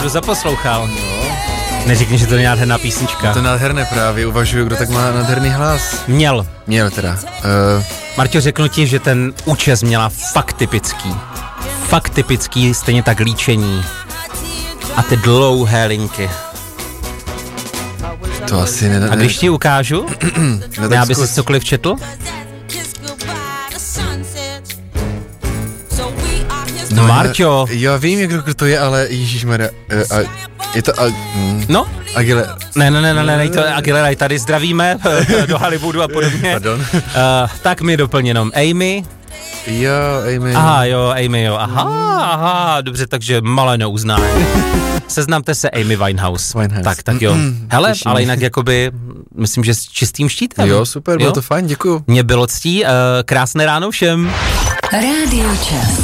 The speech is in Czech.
opravdu zaposlouchal. Neřekni, že to je nádherná písnička. To je nádherné právě, uvažuju, kdo tak má nádherný hlas. Měl teda. Marťo, řeknu ti, že ten účes měla fakt typický. Fakt typický, stejně tak líčení. A ty dlouhé linky. To asi ne. A když ti ukážu, já by si cokoliv četl? No Marťo. Já vím, kdo to je, ale ježišmarja, je to No? Aguilera. Ne, to je Aguilera, tady zdravíme do Hollywoodu a podobně. Pardon. Tak mi doplň jenom Amy. Jo, Amy. Amy, aha, dobře, takže malé neuznání. Seznamte se Amy Winehouse. Tak jo. Hele, ale jinak jakoby, myslím, že s čistým štítem. Jo, super, bylo to fajn, děkuju. Mně bylo ctí, krásné ráno všem. Rádio Čas.